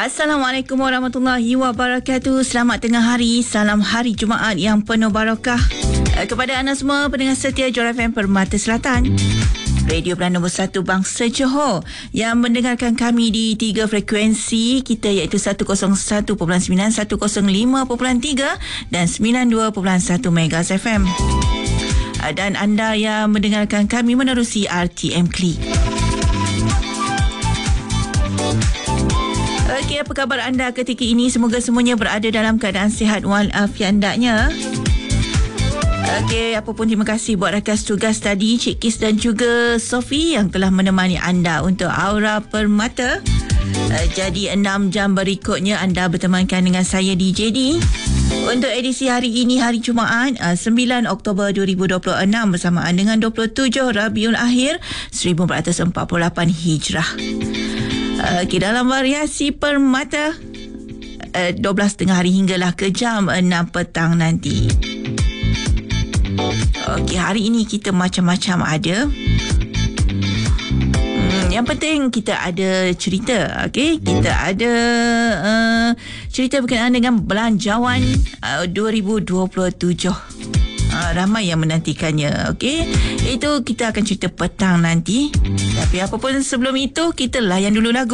Assalamualaikum warahmatullahi wabarakatuh. Selamat tengah hari. Salam hari Jumaat yang penuh barakah kepada anda semua pendengar setia Johor FM Permata Selatan, Radio Pilihan nombor 1 Bangsa Johor, yang mendengarkan kami di 3 frekuensi kita, iaitu 101.9, 105.3 dan 92.1 MHz FM. Dan anda yang mendengarkan kami menerusi RTM Klik. Okey, apa khabar anda ketika ini? Semoga semuanya berada dalam keadaan sihat walafiat hendaknya. Okey, apapun terima kasih buat rakan tugas tadi, Cik Kis dan juga Sophie yang telah menemani anda untuk Aura Permata. Jadi 6 jam berikutnya anda bertemankan dengan saya DJD untuk edisi hari ini, hari Jumaat 9 Oktober 2026 bersamaan dengan 27 Rabiul Akhir 1448 Hijrah. Okey, dalam variasi Permata 12.30 hari hinggalah ke jam 6 petang nanti. Okey, hari ini kita macam-macam ada. Yang penting kita ada cerita. Okey, kita ada cerita berkenaan dengan belanjawan 2027. Ramai yang menantikannya. Okey, itu kita akan cerita petang nanti. Tapi apapun sebelum itu, kita layan dulu lagu.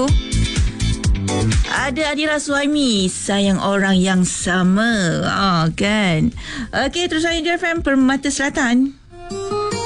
Ada Adira Suhaimi, Sayang Orang Yang Sama. Kan. Okey, terus saya JFM Permata Selatan.